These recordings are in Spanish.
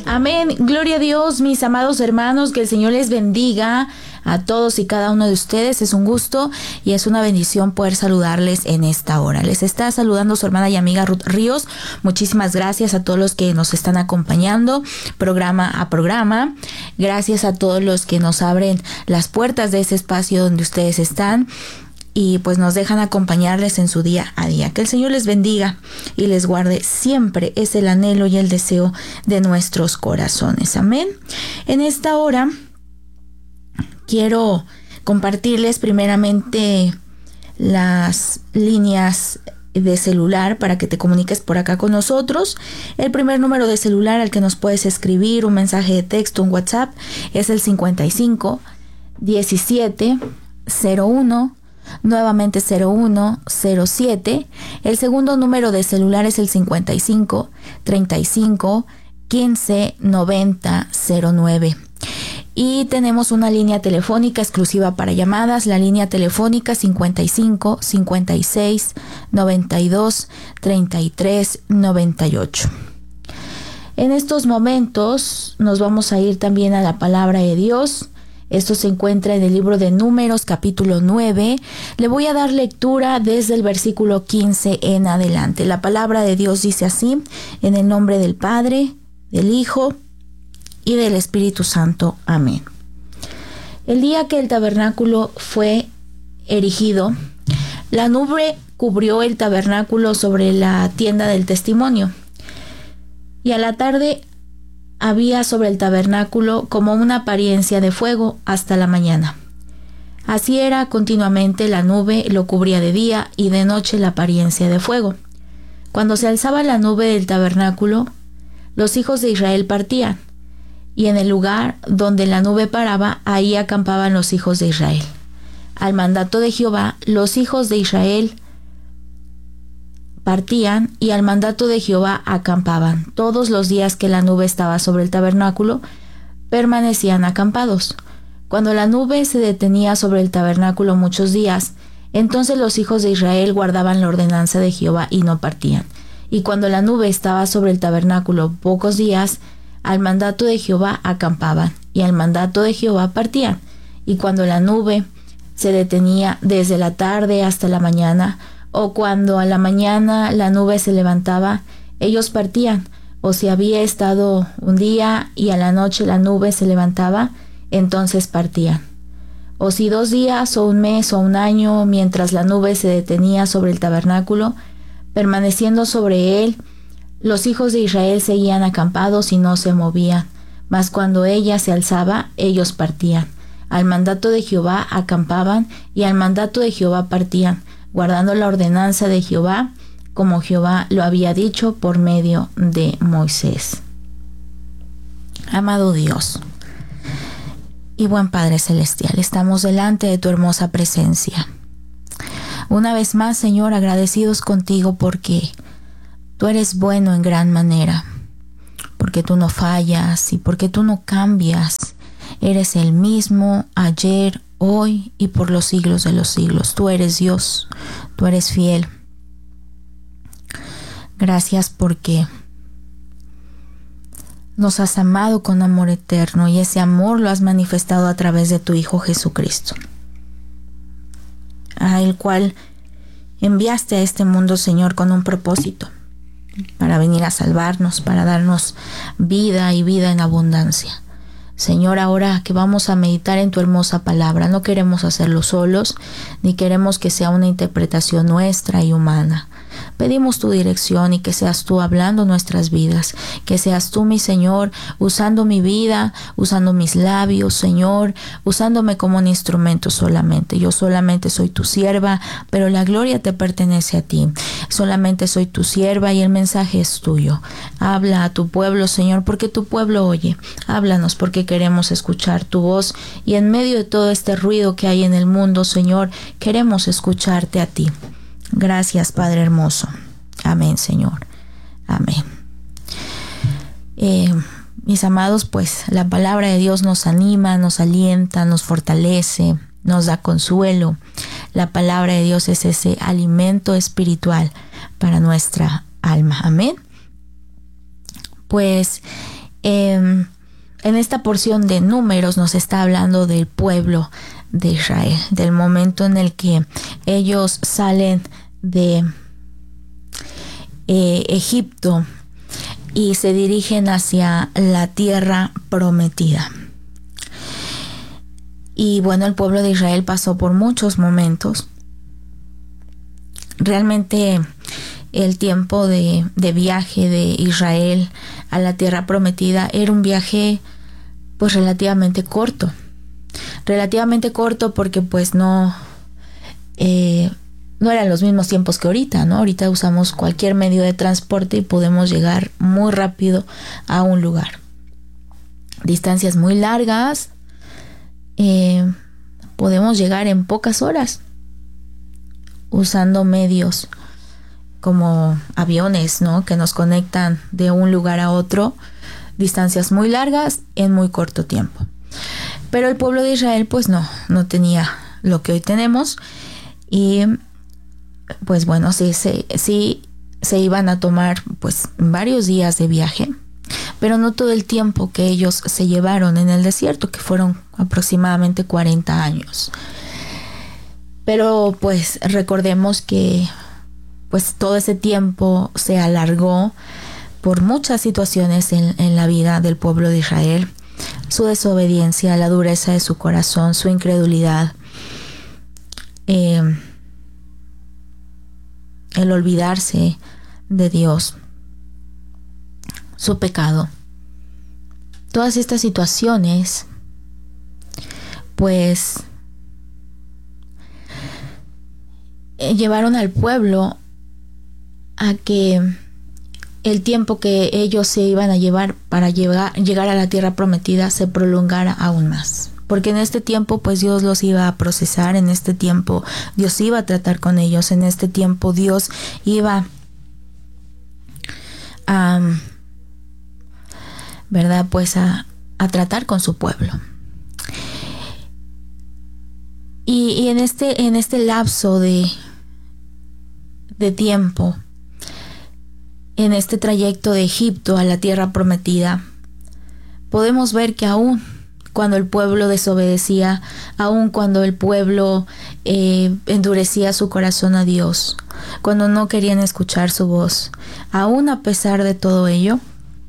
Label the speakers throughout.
Speaker 1: Amén. Gloria a Dios, mis amados hermanos, que el Señor les bendiga a todos y cada uno de ustedes. Es un gusto y es una bendición poder saludarles en esta hora. Les está saludando su hermana y amiga Ruth Ríos. Muchísimas gracias a todos los que nos están acompañando programa a programa. Gracias a todos los que nos abren las puertas de ese espacio donde ustedes están y pues nos dejan acompañarles en su día a día. Que el Señor les bendiga y les guarde siempre. Es el anhelo y el deseo de nuestros corazones. Amén. En esta hora quiero compartirles primeramente las líneas de celular para que te comuniques por acá con nosotros. El primer número de celular al que nos puedes escribir un mensaje de texto, un WhatsApp, es el 55 17 01 nuevamente 0107. El segundo número de celular es el 55 35 15 90 09. Y tenemos una línea telefónica exclusiva para llamadas, la línea telefónica 55 56 92 33 98. En estos momentos nos vamos a ir también a la palabra de Dios. Esto se encuentra en el libro de Números, capítulo 9. Le voy a dar lectura desde el versículo 15 en adelante. La palabra de Dios dice así: en el nombre del Padre, del Hijo y del Espíritu Santo. Amén. El día que el tabernáculo fue erigido, la nube cubrió el tabernáculo sobre la tienda del testimonio. Y a la tarde había sobre el tabernáculo como una apariencia de fuego hasta la mañana. Así era continuamente, la nube lo cubría de día y de noche la apariencia de fuego. Cuando se alzaba la nube del tabernáculo, los hijos de Israel partían, y en el lugar donde la nube paraba, ahí acampaban los hijos de Israel. Al mandato de Jehová, los hijos de Israel partían y al mandato de Jehová acampaban. Todos los días que la nube estaba sobre el tabernáculo, permanecían acampados. Cuando la nube se detenía sobre el tabernáculo muchos días, entonces los hijos de Israel guardaban la ordenanza de Jehová y no partían. Y cuando la nube estaba sobre el tabernáculo pocos días, al mandato de Jehová acampaban y al mandato de Jehová partían. Y cuando la nube se detenía desde la tarde hasta la mañana, o cuando a la mañana la nube se levantaba, ellos partían. O si había estado un día y a la noche la nube se levantaba, entonces partían. O si 2 días o un mes o un año, mientras la nube se detenía sobre el tabernáculo, permaneciendo sobre él, los hijos de Israel seguían acampados y no se movían. Mas cuando ella se alzaba, ellos partían. Al mandato de Jehová acampaban y al mandato de Jehová partían, guardando la ordenanza de Jehová, como Jehová lo había dicho por medio de Moisés. Amado Dios y buen Padre Celestial, estamos delante de tu hermosa presencia. Una vez más, Señor, agradecidos contigo porque tú eres bueno en gran manera, porque tú no fallas y porque tú no cambias. Eres el mismo ayer, hoy y por los siglos de los siglos. Tú eres Dios, tú eres fiel. Gracias porque nos has amado con amor eterno y ese amor lo has manifestado a través de tu Hijo Jesucristo, a el cual enviaste a este mundo, Señor, con un propósito, para venir a salvarnos, para darnos vida y vida en abundancia. Señor, ahora que vamos a meditar en tu hermosa palabra, no queremos hacerlo solos, ni queremos que sea una interpretación nuestra y humana. Pedimos tu dirección y que seas tú hablando nuestras vidas, que seas tú, mi Señor, usando mi vida, usando mis labios, Señor, usándome como un instrumento solamente. Yo solamente soy tu sierva, pero la gloria te pertenece a ti. Solamente soy tu sierva y el mensaje es tuyo. Habla a tu pueblo, Señor, porque tu pueblo oye. Háblanos porque queremos escuchar tu voz y en medio de todo este ruido que hay en el mundo, Señor, queremos escucharte a ti. Gracias, Padre hermoso. Amén, Señor. Amén. Mis amados, pues la palabra de Dios nos anima, nos alienta, nos fortalece, nos da consuelo. La palabra de Dios es ese alimento espiritual para nuestra alma. Amén. Pues En esta porción de Números nos está hablando del pueblo de Israel, del momento en el que ellos salen de Egipto y se dirigen hacia la tierra prometida. Y bueno, el pueblo de Israel pasó por muchos momentos. Realmente el tiempo de viaje de Israel a la tierra prometida era un viaje pues relativamente corto. Relativamente corto porque pues no eran los mismos tiempos que ahorita, ¿no? Ahorita usamos cualquier medio de transporte y podemos llegar muy rápido a un lugar. Distancias muy largas, podemos llegar en pocas horas usando medios como aviones, ¿no? Que nos conectan de un lugar a otro, distancias muy largas en muy corto tiempo. Pero el pueblo de Israel pues no tenía lo que hoy tenemos y pues bueno, sí se iban a tomar pues varios días de viaje, pero no todo el tiempo que ellos se llevaron en el desierto, que fueron aproximadamente 40 años. Pero pues recordemos que pues todo ese tiempo se alargó por muchas situaciones en la vida del pueblo de Israel. Su desobediencia, la dureza de su corazón, su incredulidad, el olvidarse de Dios, su pecado. Todas estas situaciones pues llevaron al pueblo a que el tiempo que ellos se iban a llevar para llegar a la tierra prometida se prolongara aún más. Porque en este tiempo pues Dios los iba a procesar, en este tiempo Dios iba a tratar con ellos, en este tiempo Dios iba a, ¿verdad? Pues a tratar con su pueblo. Y en este lapso de tiempo, en este trayecto de Egipto a la tierra prometida, podemos ver que aún cuando el pueblo desobedecía, aún cuando el pueblo endurecía su corazón a Dios, cuando no querían escuchar su voz, aún a pesar de todo ello,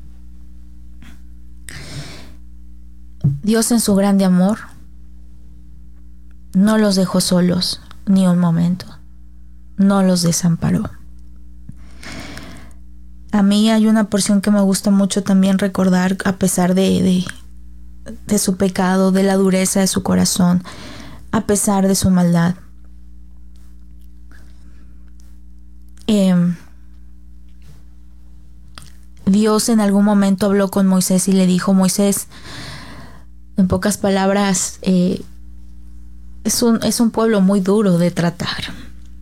Speaker 1: Dios en su grande amor no los dejó solos ni un momento, no los desamparó. A mí hay una porción que me gusta mucho también recordar, a pesar de su pecado, de la dureza de su corazón, a pesar de su maldad. Dios en algún momento habló con Moisés y le dijo: Moisés, en pocas palabras, es un pueblo muy duro de tratar.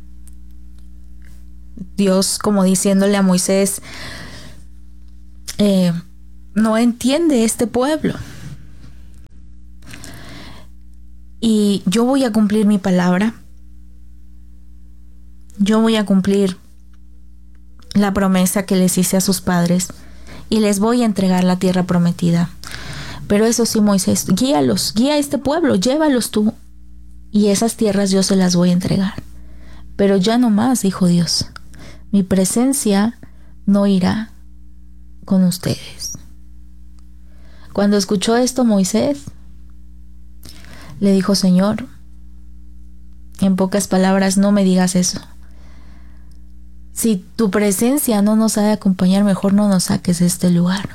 Speaker 1: Dios como diciéndole a Moisés, no entiende este pueblo. Y yo voy a cumplir mi palabra. Yo voy a cumplir la promesa que les hice a sus padres y les voy a entregar la tierra prometida. Pero eso sí, Moisés, guía a este pueblo, llévalos tú, y esas tierras yo se las voy a entregar. Pero ya no más, dijo Dios, mi presencia no irá con ustedes. Cuando escuchó esto Moisés, le dijo: Señor, en pocas palabras, no me digas eso. Si tu presencia no nos ha de acompañar, mejor no nos saques de este lugar.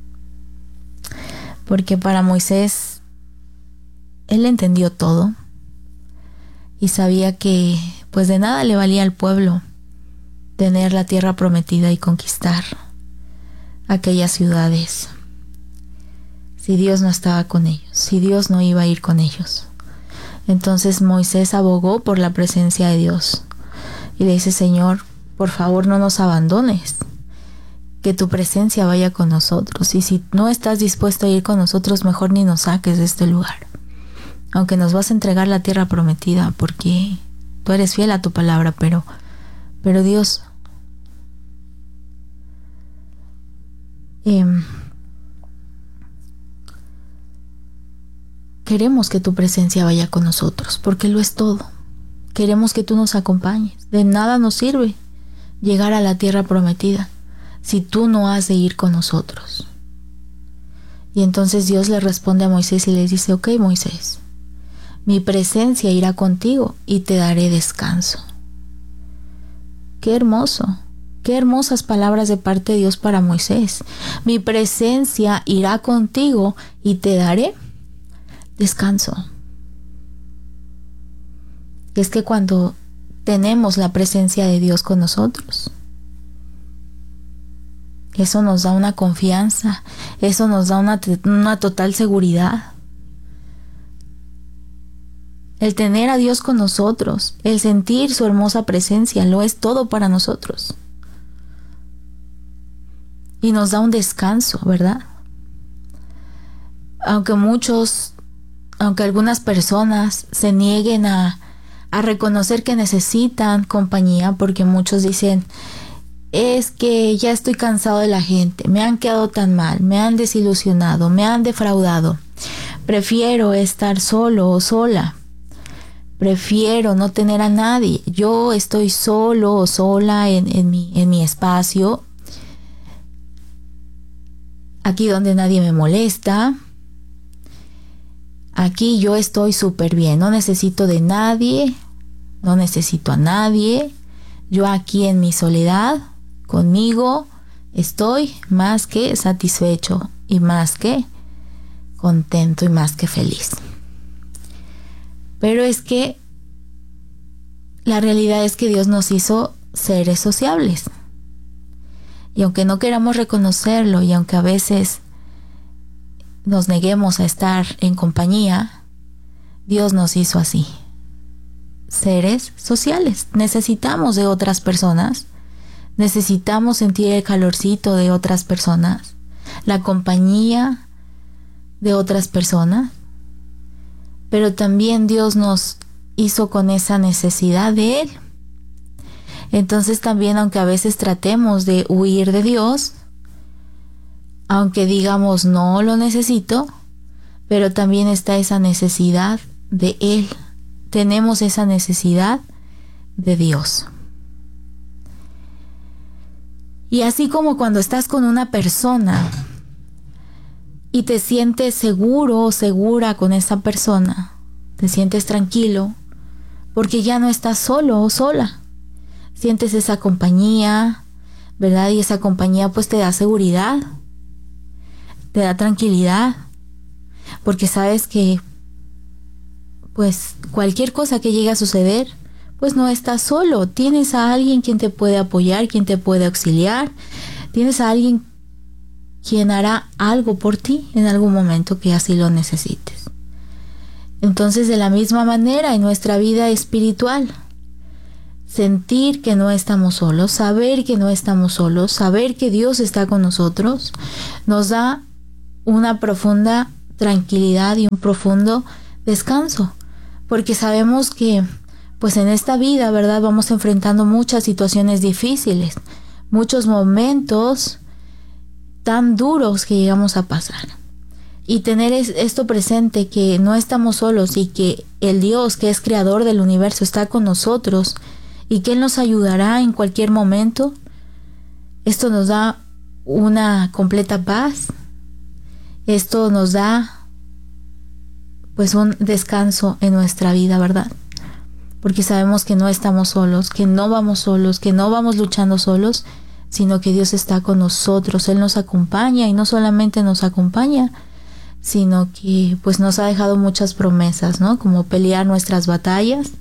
Speaker 1: Porque para Moisés, él entendió todo y sabía que pues de nada le valía al pueblo tener la tierra prometida y conquistar aquellas ciudades si Dios no estaba con ellos, si Dios no iba a ir con ellos. Entonces Moisés abogó por la presencia de Dios y le dice: Señor, por favor no nos abandones, que tu presencia vaya con nosotros, y si no estás dispuesto a ir con nosotros, mejor ni nos saques de este lugar, aunque nos vas a entregar la tierra prometida, porque tú eres fiel a tu palabra, pero Dios, queremos que tu presencia vaya con nosotros, porque lo es todo. Queremos que tú nos acompañes. De nada nos sirve llegar a la tierra prometida si tú no has de ir con nosotros. Y entonces Dios le responde a Moisés y le dice: ok, Moisés, mi presencia irá contigo y te daré descanso. Qué hermoso, qué hermosas palabras de parte de Dios para Moisés. Mi presencia irá contigo y te daré descanso. Y es que cuando tenemos la presencia de Dios con nosotros, eso nos da una confianza, eso nos da una total seguridad. El tener a Dios con nosotros, el sentir su hermosa presencia, lo es todo para nosotros. Y nos da un descanso, ¿verdad? Aunque algunas personas se nieguen a reconocer que necesitan compañía, porque muchos dicen: es que ya estoy cansado de la gente, me han quedado tan mal, me han desilusionado, me han defraudado. Prefiero estar solo o sola. Prefiero no tener a nadie. Yo estoy solo o sola en mi espacio, aquí donde nadie me molesta. Aquí yo estoy súper bien, no necesito de nadie, no necesito a nadie. Yo aquí en mi soledad, conmigo, estoy más que satisfecho y más que contento y más que feliz. Pero es que la realidad es que Dios nos hizo seres sociables. Y aunque no queramos reconocerlo, y aunque a veces nos neguemos a estar en compañía, Dios nos hizo así. Seres sociales. Necesitamos de otras personas. Necesitamos sentir el calorcito de otras personas, la compañía de otras personas. Pero también Dios nos hizo con esa necesidad de Él. Entonces también, aunque a veces tratemos de huir de Dios, aunque digamos no lo necesito, pero también está esa necesidad de Él. Tenemos esa necesidad de Dios. Y así como cuando estás con una persona y te sientes seguro o segura con esa persona, te sientes tranquilo porque ya no estás solo o sola. Sientes esa compañía, ¿verdad? Y esa compañía pues te da seguridad, te da tranquilidad, porque sabes que pues cualquier cosa que llegue a suceder, pues no estás solo. Tienes a alguien quien te puede apoyar, quien te puede auxiliar. Tienes a alguien quien hará algo por ti en algún momento que así lo necesites. Entonces, de la misma manera, en nuestra vida espiritual, sentir que no estamos solos, saber que no estamos solos, saber que Dios está con nosotros, nos da una profunda tranquilidad y un profundo descanso, porque sabemos que pues en esta vida, ¿verdad?, vamos enfrentando muchas situaciones difíciles, muchos momentos tan duros que llegamos a pasar. Y tener esto presente, que no estamos solos y que el Dios que es creador del universo está con nosotros y que Él nos ayudará en cualquier momento, esto nos da una completa paz. Esto nos da pues un descanso en nuestra vida, ¿verdad? Porque sabemos que no estamos solos, que no vamos solos, que no vamos luchando solos, sino que Dios está con nosotros. Él nos acompaña, y no solamente nos acompaña, sino que pues nos ha dejado muchas promesas, ¿no? Como pelear nuestras batallas.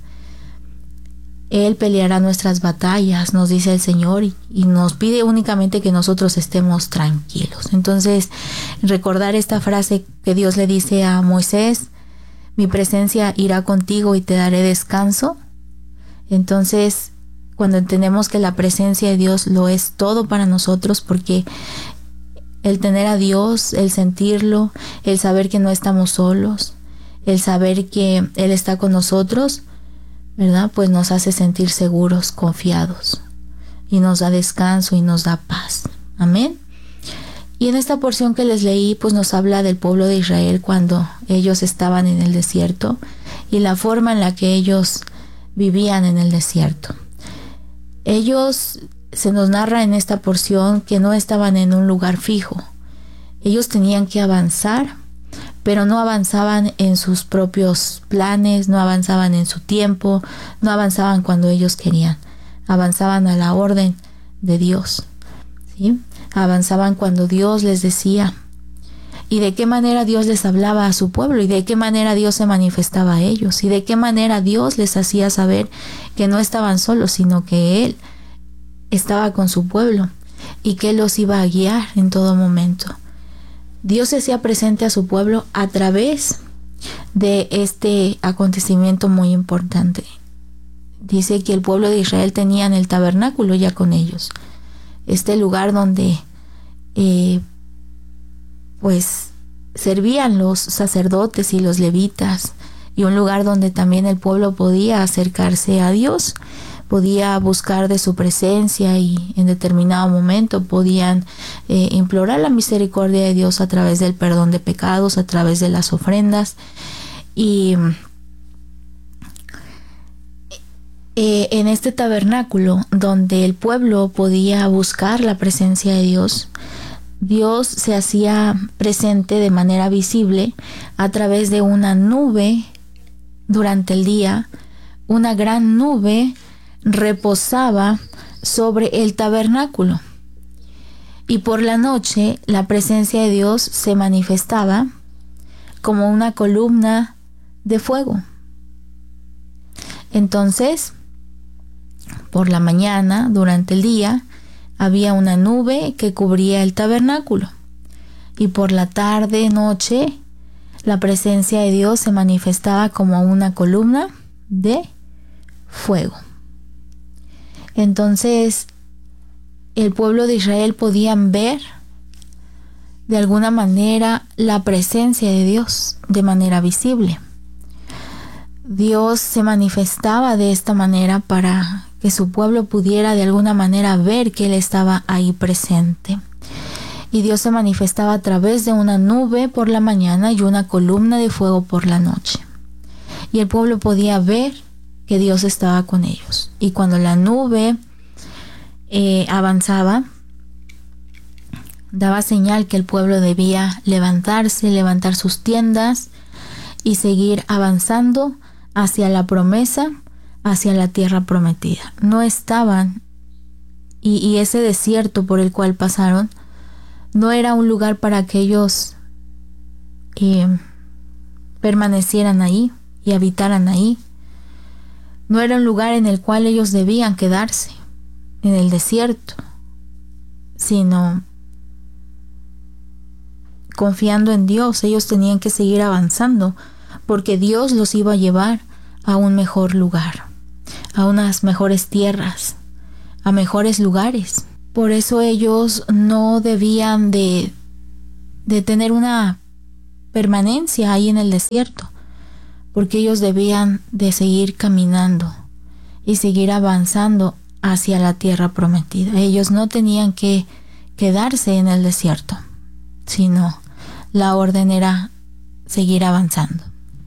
Speaker 1: Él peleará nuestras batallas, nos dice el Señor, y nos pide únicamente que nosotros estemos tranquilos. Entonces, recordar esta frase que Dios le dice a Moisés: mi presencia irá contigo y te daré descanso. Entonces, cuando entendemos que la presencia de Dios lo es todo para nosotros, porque el tener a Dios, el sentirlo, el saber que no estamos solos, el saber que Él está con nosotros, ¿verdad?, pues nos hace sentir seguros, confiados, y nos da descanso y nos da paz. Amén. Y en esta porción que les leí, pues nos habla del pueblo de Israel cuando ellos estaban en el desierto y la forma en la que ellos vivían en el desierto. Ellos, se nos narra en esta porción, que no estaban en un lugar fijo. Ellos tenían que avanzar, pero no avanzaban en sus propios planes, no avanzaban en su tiempo, no avanzaban cuando ellos querían. Avanzaban a la orden de Dios, ¿sí? Avanzaban cuando Dios les decía, y de qué manera Dios les hablaba a su pueblo, y de qué manera Dios se manifestaba a ellos, y de qué manera Dios les hacía saber que no estaban solos, sino que Él estaba con su pueblo y que Él los iba a guiar en todo momento. Dios se hacía presente a su pueblo a través de este acontecimiento muy importante. Dice que el pueblo de Israel tenían el tabernáculo ya con ellos. Este lugar donde pues servían los sacerdotes y los levitas, y un lugar donde también el pueblo podía acercarse a Dios, podía buscar de su presencia, y en determinado momento podían implorar la misericordia de Dios a través del perdón de pecados, a través de las ofrendas. Y en este tabernáculo donde el pueblo podía buscar la presencia de Dios, Dios se hacía presente de manera visible a través de una nube durante el día. Una gran nube reposaba sobre el tabernáculo, y por la noche la presencia de Dios se manifestaba como una columna de fuego. Entonces, por la mañana, durante el día, había una nube que cubría el tabernáculo, y por la tarde, noche, la presencia de Dios se manifestaba como una columna de fuego. Entonces, el pueblo de Israel podían ver de alguna manera la presencia de Dios de manera visible. Dios se manifestaba de esta manera para que su pueblo pudiera de alguna manera ver que Él estaba ahí presente. Y Dios se manifestaba a través de una nube por la mañana y una columna de fuego por la noche. Y el pueblo podía ver que Dios estaba con ellos. Y cuando la nube avanzaba, daba señal que el pueblo debía levantarse, levantar sus tiendas y seguir avanzando hacia la promesa, hacia la tierra prometida. No estaban, y ese desierto por el cual pasaron no era un lugar para que ellos permanecieran ahí y habitaran ahí. No era un lugar en el cual ellos debían quedarse en el desierto, sino confiando en Dios. Ellos tenían que seguir avanzando, porque Dios los iba a llevar a un mejor lugar, a unas mejores tierras, a mejores lugares. Por eso ellos no debían de tener una permanencia ahí en el desierto, porque ellos debían de seguir caminando y seguir avanzando hacia la tierra prometida. Ellos no tenían que quedarse en el desierto, sino la orden era seguir avanzando.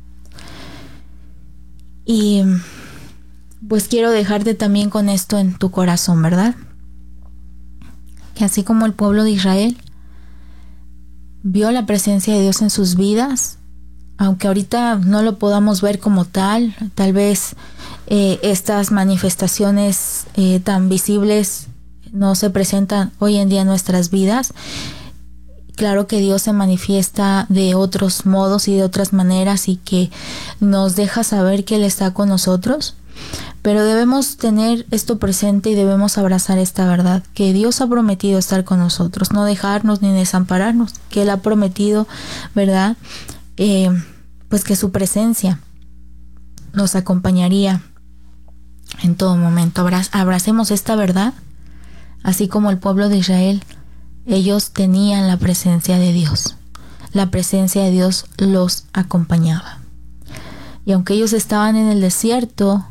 Speaker 1: Y pues quiero dejarte también con esto en tu corazón, ¿verdad? Que así como el pueblo de Israel vio la presencia de Dios en sus vidas, aunque ahorita no lo podamos ver como tal vez estas manifestaciones tan visibles no se presentan hoy en día en nuestras vidas. Claro que Dios se manifiesta de otros modos y de otras maneras, y que nos deja saber que Él está con nosotros, pero debemos tener esto presente y debemos abrazar esta verdad, que Dios ha prometido estar con nosotros, no dejarnos ni desampararnos, que Él ha prometido, ¿verdad? Pues que su presencia nos acompañaría en todo momento. Abracemos esta verdad, así como el pueblo de Israel. Ellos tenían la presencia de Dios. La presencia de Dios los acompañaba. Y aunque ellos estaban en el desierto,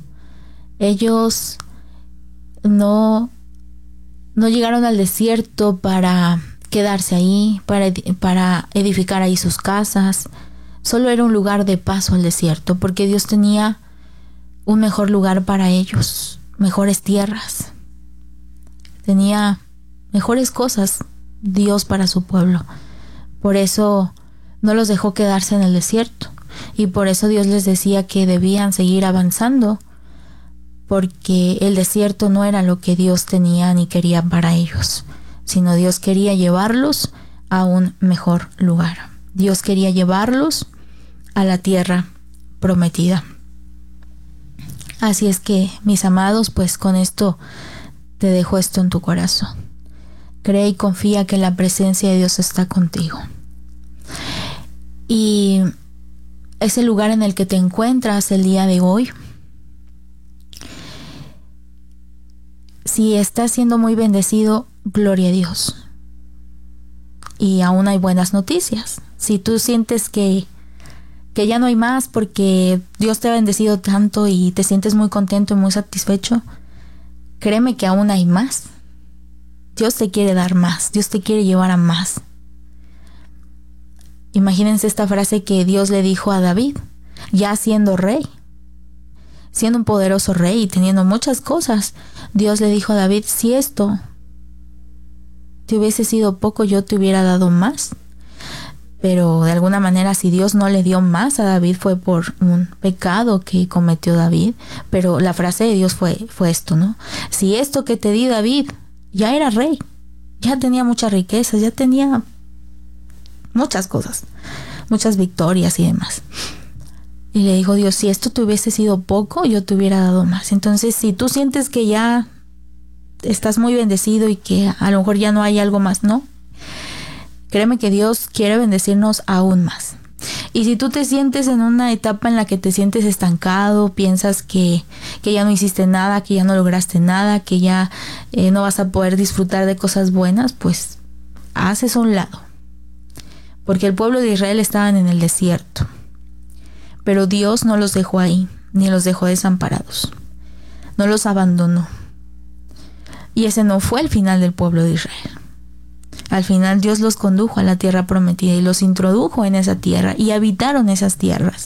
Speaker 1: ellos no llegaron al desierto para quedarse ahí, para edificar ahí sus casas. Solo era un lugar de paso al desierto, porque Dios tenía un mejor lugar para ellos, mejores tierras. Tenía mejores cosas Dios para su pueblo. Por eso no los dejó quedarse en el desierto. Y por eso Dios les decía que debían seguir avanzando, porque el desierto no era lo que Dios tenía ni quería para ellos, sino Dios quería llevarlos a un mejor lugar. Dios quería llevarlos a la tierra prometida. Así es que, mis amados, pues con esto te dejo esto en tu corazón. Cree y confía que la presencia de Dios está contigo. Y ese lugar en el que te encuentras el día de hoy, si estás siendo muy bendecido, gloria a Dios. Y aún hay buenas noticias. Si tú sientes que ya no hay más porque Dios te ha bendecido tanto y te sientes muy contento y muy satisfecho, créeme que aún hay más. Dios te quiere dar más, Dios te quiere llevar a más. Imagínense esta frase que Dios le dijo a David, ya siendo rey, siendo un poderoso rey y teniendo muchas cosas. Dios le dijo a David, si esto te hubiese sido poco, yo te hubiera dado más. Pero de alguna manera, si Dios no le dio más a David, fue por un pecado que cometió David. Pero la frase de Dios fue esto, ¿no? Si esto que te di, David, ya era rey, ya tenía muchas riquezas, ya tenía muchas cosas, muchas victorias y demás. Y le dijo Dios, si esto te hubiese sido poco, yo te hubiera dado más. Entonces, si tú sientes que ya estás muy bendecido y que a lo mejor ya no hay algo más, no. Créeme que Dios quiere bendecirnos aún más. Y si tú te sientes en una etapa en la que te sientes estancado, piensas que ya no hiciste nada, que ya no lograste nada, que ya no vas a poder disfrutar de cosas buenas, pues haz eso a un lado. Porque el pueblo de Israel estaban en el desierto. Pero Dios no los dejó ahí, ni los dejó desamparados. No los abandonó. Y ese no fue el final del pueblo de Israel. Al final Dios los condujo a la tierra prometida y los introdujo en esa tierra y habitaron esas tierras.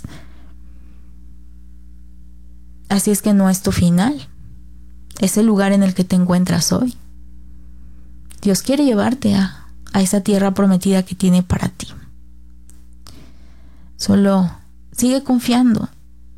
Speaker 1: Así es que no es tu final. Es el lugar en el que te encuentras hoy. Dios quiere llevarte a esa tierra prometida que tiene para ti. Solo sigue confiando.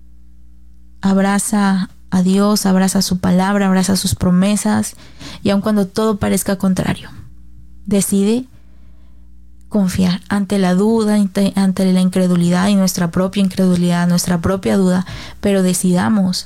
Speaker 1: Abraza a Dios, abraza su palabra, abraza sus promesas, y aun cuando todo parezca contrario, decide confiar ante la duda, ante la incredulidad y nuestra propia incredulidad, nuestra propia duda, pero decidamos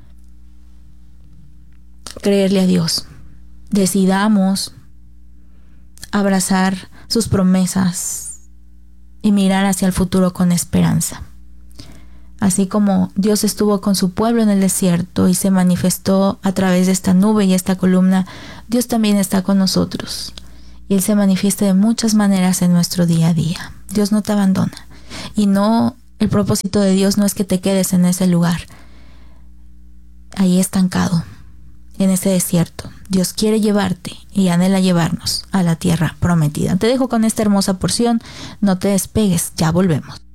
Speaker 1: creerle a Dios. Decidamos abrazar sus promesas y mirar hacia el futuro con esperanza. Así como Dios estuvo con su pueblo en el desierto y se manifestó a través de esta nube y esta columna, Dios también está con nosotros. Y Él se manifiesta de muchas maneras en nuestro día a día. Dios no te abandona. Y no, el propósito de Dios no es que te quedes en ese lugar, ahí estancado, en ese desierto. Dios quiere llevarte y anhela llevarnos a la tierra prometida. Te dejo con esta hermosa porción. No te despegues, ya volvemos.